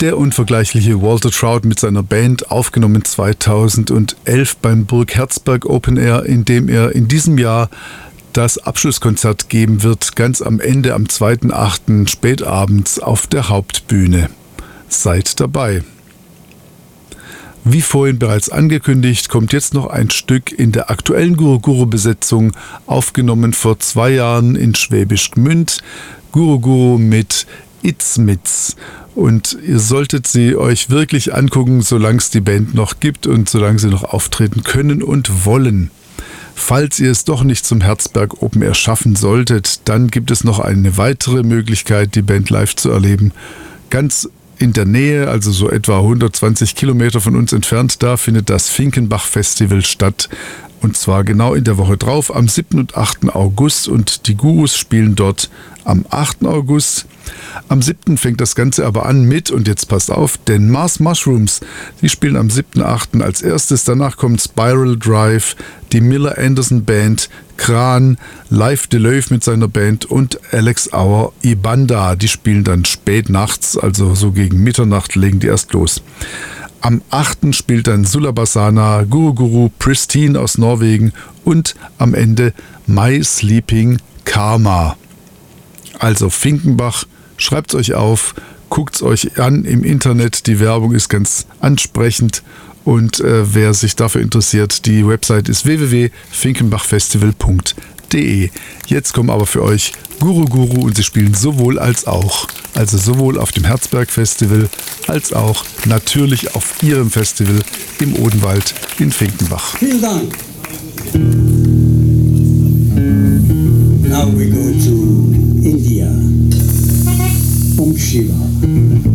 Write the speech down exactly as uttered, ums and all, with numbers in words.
Der unvergleichliche Walter Trout mit seiner Band, aufgenommen zweitausendelf beim Burg Herzberg Open Air, in dem er in diesem Jahr das Abschlusskonzert geben wird, ganz am Ende am zweiten achten spätabends auf der Hauptbühne. Seid dabei. Wie vorhin bereits angekündigt, kommt jetzt noch ein Stück in der aktuellen Guru Guru Besetzung, aufgenommen vor zwei Jahren in Schwäbisch Gmünd. Guru Guru mit Itzmitz. Und ihr solltet sie euch wirklich angucken, solange es die Band noch gibt und solange sie noch auftreten können und wollen. Falls ihr es doch nicht zum Herzberg Open Air schaffen solltet, dann gibt es noch eine weitere Möglichkeit, die Band live zu erleben. Ganz in der Nähe, also so etwa hundertzwanzig Kilometer von uns entfernt, da findet das Finkenbach Festival statt. Und zwar genau in der Woche drauf, am siebten und achten August. Und die Gurus spielen dort am achten August. Am siebten fängt das Ganze aber an mit, und jetzt passt auf, den Mars Mushrooms. Die spielen am siebten achten als erstes. Danach kommt Spiral Drive, die Miller Anderson Band, Kran, Live Deleuve mit seiner Band und Alex Auer Ibanda. Die spielen dann spät nachts, also so gegen Mitternacht legen die erst los. Am achten spielt dann Sulabasana, Guru Guru, Pristine aus Norwegen und am Ende My Sleeping Karma. Also Finkenbach, schreibt's euch auf, guckt's euch an im Internet, die Werbung ist ganz ansprechend und äh, wer sich dafür interessiert, die Website ist w w w punkt finkenbachfestival punkt de. Jetzt kommen aber für euch Guru Guru und sie spielen sowohl als auch. Also sowohl auf dem Herzberg Festival als auch natürlich auf ihrem Festival im Odenwald in Finkenbach. Vielen Dank. Now we go to India. Om Shiva.